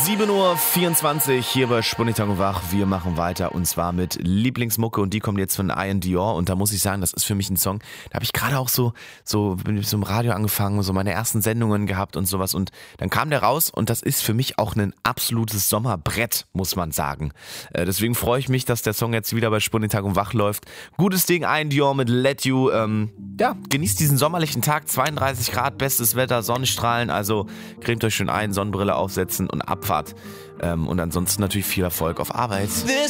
7:24 Uhr hier bei Spunnitang und Wach. Wir machen weiter und zwar mit Lieblingsmucke und die kommt jetzt von Ian Dior und da muss ich sagen, das ist für mich ein Song, da habe ich gerade auch bin mit so im Radio angefangen, so meine ersten Sendungen gehabt und sowas und dann kam der raus und das ist für mich auch ein absolutes Sommerbrett, muss man sagen. Deswegen freue ich mich, dass der Song jetzt wieder bei Spunnitang und Wach läuft. Gutes Ding, Ian Dior mit Let You. Genießt diesen sommerlichen Tag, 32 Grad, bestes Wetter, Sonnenstrahlen, also cremt euch schön ein, Sonnenbrille aufsetzen und Abfahrt. Und ansonsten natürlich viel Erfolg auf Arbeit.